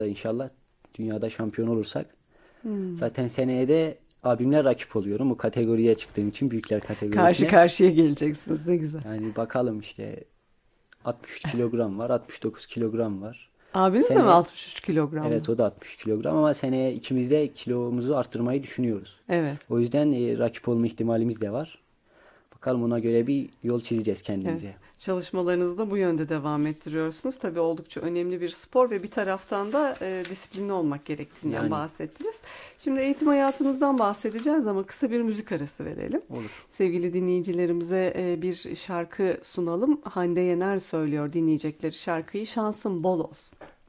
İnşallah dünyada şampiyon olursak. Zaten seneye de abimle rakip oluyorum. Bu kategoriye çıktığım için büyükler Karşı kategorisine. karşıya geleceksiniz. Ne güzel. Yani bakalım işte 63 kilogram var, 69 kilogram var. Abiniz de mi Seneye 63 kilogram evet mı? o da 63 kilogram ama seneye ikimiz de kilomuzu arttırmayı düşünüyoruz. Evet. O yüzden rakip olma ihtimalimiz de var. Bakalım ona göre bir yol çizeceğiz Evet. kendimize. Çalışmalarınızı da bu yönde devam ettiriyorsunuz. Tabii oldukça önemli bir spor ve bir taraftan da disiplinli olmak gerektiğinden Yani bahsettiniz. Şimdi eğitim hayatınızdan bahsedeceğiz ama kısa bir müzik arası verelim. olur. Sevgili dinleyicilerimize bir şarkı sunalım. Hande Yener söylüyor dinleyecekleri şarkıyı. Şansın bol olsun.